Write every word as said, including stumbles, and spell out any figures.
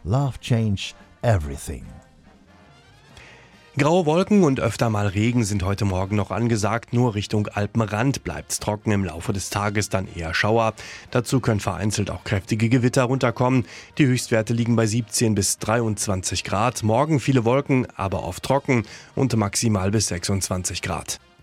Love changed everything. Graue Wolken und öfter mal Regen sind heute Morgen noch angesagt. Nur Richtung Alpenrand bleibt's trocken, im Laufe des Tages dann eher Schauer. Dazu können vereinzelt auch kräftige Gewitter runterkommen. Die Höchstwerte liegen bei siebzehn bis dreiundzwanzig Grad. Morgen viele Wolken, aber oft trocken und maximal bis sechsundzwanzig Grad.